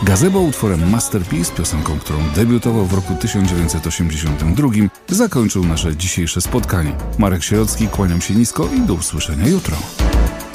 Gazebo utworem Masterpiece, piosenką, którą debiutował w roku 1982, zakończył nasze dzisiejsze spotkanie. Marek Sierocki, kłaniam się nisko i do usłyszenia jutro.